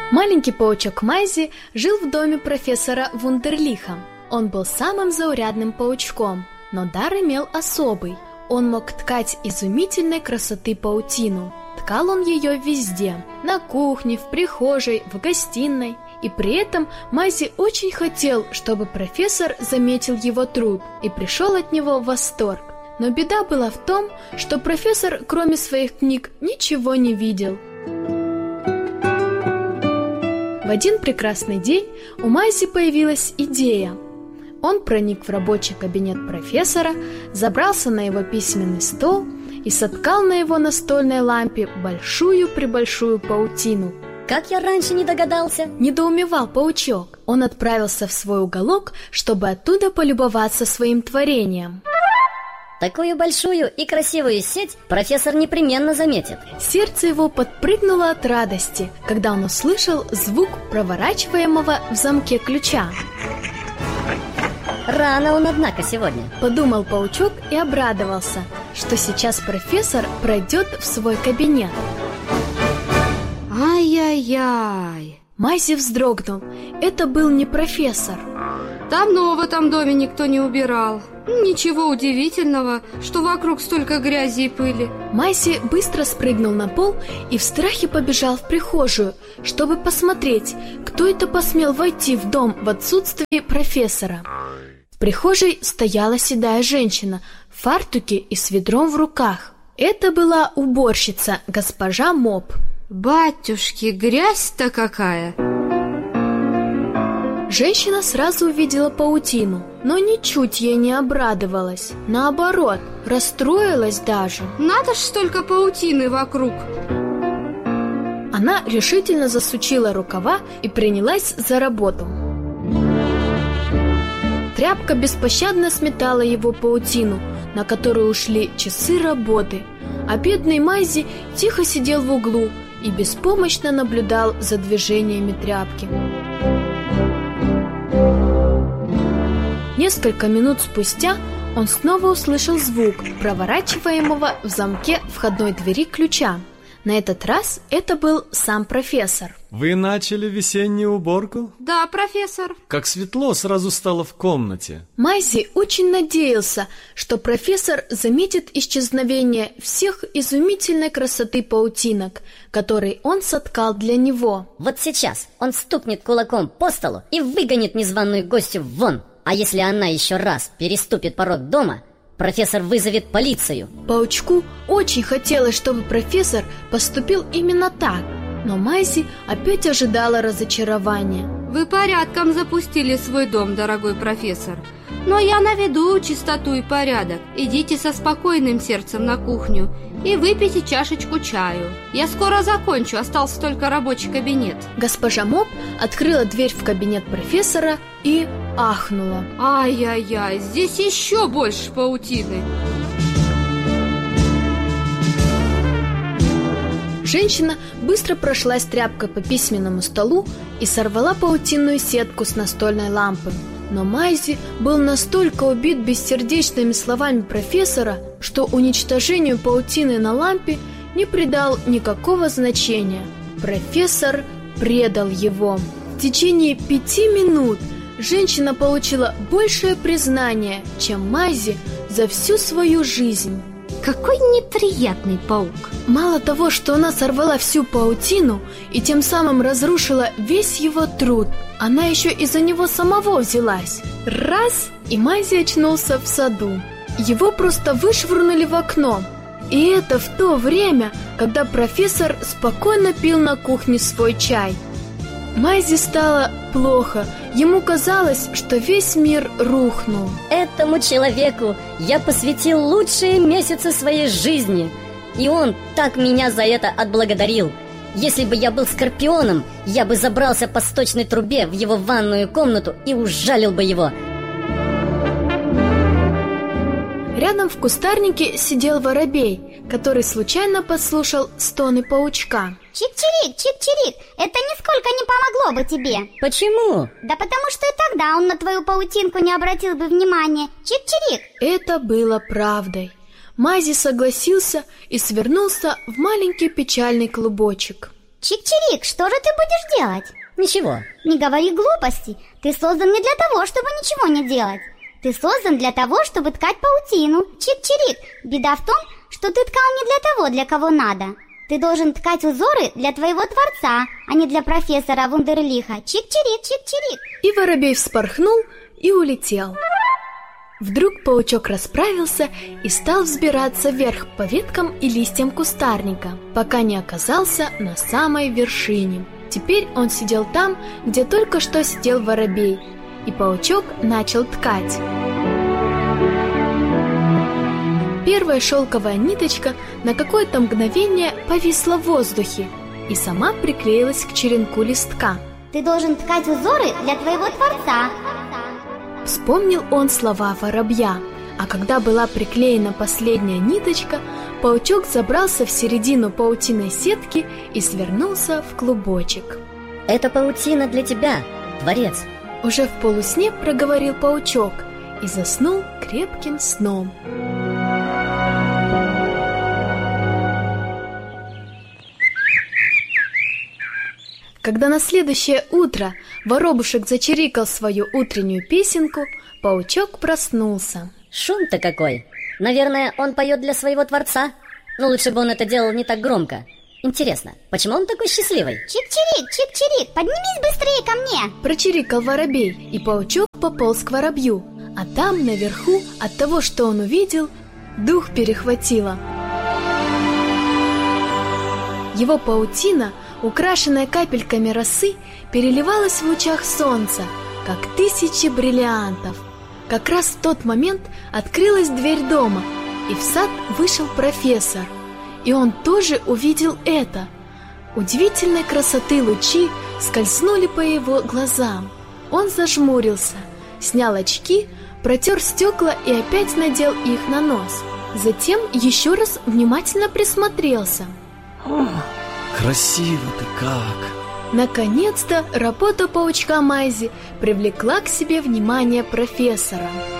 Маленький паучок Майзи жил в доме профессора Вундерлиха. Он был самым заурядным паучком, но дар имел особый. Он мог ткать изумительной красоты паутину. Ткал он ее везде – на кухне, в прихожей, в гостиной. И при этом Майзи очень хотел, чтобы профессор заметил его труд и пришел от него в восторг. Но беда была в том, что профессор, кроме своих книг, ничего не видел. В один прекрасный день у Майзи появилась идея. Он проник в рабочий кабинет профессора, забрался на его письменный стол и соткал на его настольной лампе большую-пребольшую паутину. Как я раньше не догадался? Недоумевал паучок. Он отправился в свой уголок, чтобы оттуда полюбоваться своим творением. Такую большую и красивую сеть профессор непременно заметит. Сердце его подпрыгнуло от радости, когда он услышал звук проворачиваемого в замке ключа. Рано он, однако, сегодня, подумал паучок и обрадовался, что сейчас профессор пройдет в свой кабинет. Ай-яй-яй! Майзи вздрогнул. Это был не профессор. Давно в этом доме никто не убирал. Ничего удивительного, что вокруг столько грязи и пыли. Майзи быстро спрыгнул на пол и в страхе побежал в прихожую, чтобы посмотреть, кто это посмел войти в дом в отсутствие профессора. В прихожей стояла седая женщина в фартуке и с ведром в руках. Это была уборщица, госпожа Моп. Батюшки, грязь-то какая! Женщина сразу увидела паутину, но ничуть ей не обрадовалась. Наоборот, расстроилась даже. Надо ж столько паутины вокруг! Она решительно засучила рукава и принялась за работу. Тряпка беспощадно сметала его паутину, на которую ушли часы работы. А бедный Майзи тихо сидел в углу и беспомощно наблюдал за движениями тряпки. Несколько минут спустя он снова услышал звук проворачиваемого в замке входной двери ключа. На этот раз это был сам профессор. Вы начали весеннюю уборку? Да, профессор. Как светло сразу стало в комнате. Майзи очень надеялся, что профессор заметит исчезновение всех изумительной красоты паутинок, которые он соткал для него. Вот сейчас он стукнет кулаком по столу и выгонит незваную гостью вон. А если она еще раз переступит порог дома, профессор вызовет полицию. Паучку очень хотелось, чтобы профессор поступил именно так, но Майзи опять ожидала разочарования. Вы порядком запустили свой дом, дорогой профессор. Но я наведу чистоту и порядок. Идите со спокойным сердцем на кухню и выпейте чашечку чаю. Я скоро закончу, остался только рабочий кабинет. Госпожа Моп открыла дверь в кабинет профессора и ахнула. Ай-яй-яй, здесь еще больше паутины. Женщина быстро прошлась тряпкой по письменному столу и сорвала паутинную сетку с настольной лампы. Но Майзи был настолько убит бессердечными словами профессора, что уничтожению паутины на лампе не придал никакого значения. Профессор предал его. В течение 5 минут женщина получила большее признание, чем Майзи за всю свою жизнь. Какой неприятный паук! Мало того, что она сорвала всю паутину и тем самым разрушила весь его труд, она еще из-за него самого взялась. Раз, и Майзи очнулся в саду. Его просто вышвырнули в окно. И это в то время, когда профессор спокойно пил на кухне свой чай. Майзи стало плохо. Ему казалось, что весь мир рухнул. Этому человеку я посвятил лучшие месяцы своей жизни, и он так меня за это отблагодарил. Если бы я был скорпионом, я бы забрался по сточной трубе в его ванную комнату и ужалил бы его. Рядом в кустарнике сидел воробей, который случайно подслушал стоны паучка. Чик-чирик, чик-чирик, это нисколько не помогло бы тебе. Почему? Да потому что и тогда он на твою паутинку не обратил бы внимания. Чик-чирик. Это было правдой. Майзи согласился и свернулся в маленький печальный клубочек. Чик-чирик, что же ты будешь делать? Ничего. Не говори глупостей. Ты создан не для того, чтобы ничего не делать. Ты создан для того, чтобы ткать паутину. Чик-чирик, беда в том, что ты ткал не для того, для кого надо. Ты должен ткать узоры для твоего Творца, а не для профессора Вундерлиха. Чик-чирик, чик-чирик. И воробей вспорхнул и улетел. Вдруг паучок расправился и стал взбираться вверх по веткам и листьям кустарника, пока не оказался на самой вершине. Теперь он сидел там, где только что сидел воробей, и паучок начал ткать. Первая шелковая ниточка на какое-то мгновение повисла в воздухе и сама приклеилась к черенку листка. Ты должен ткать узоры для твоего Творца. Вспомнил он слова воробья, а когда была приклеена последняя ниточка, паучок забрался в середину паутиной сетки и свернулся в клубочек. Это паутина для тебя, Творец. Уже в полусне проговорил паучок и заснул крепким сном. Когда на следующее утро воробушек зачирикал свою утреннюю песенку, паучок проснулся. Шум-то какой! Наверное, он поет для своего Творца. Но лучше бы он это делал не так громко. Интересно, почему он такой счастливый? Чик-чирик, чик-чирик, поднимись быстрее ко мне. Прочирикал воробей, и паучок пополз к воробью. А там, наверху, от того, что он увидел, дух перехватило. Его паутина, украшенная капельками росы, переливалась в лучах солнца, как тысячи бриллиантов. Как раз в тот момент открылась дверь дома, и в сад вышел профессор. И он тоже увидел это. Удивительной красоты лучи скользнули по его глазам. Он зажмурился, снял очки, протер стекла и опять надел их на нос. Затем еще раз внимательно присмотрелся. Красиво-то как! Наконец-то работа паучка Майзи привлекла к себе внимание профессора.